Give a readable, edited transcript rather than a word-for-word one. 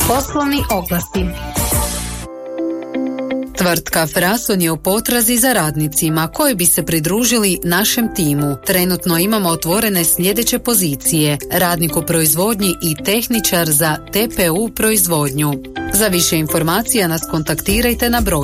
Poslovni oglasi. Tvrtka Frason je u potrazi za radnicima koji bi se pridružili našem timu. Trenutno imamo otvorene sljedeće pozicije: radnik u proizvodnji i tehničar za TPU proizvodnju. Za više informacija nas kontaktirajte na broj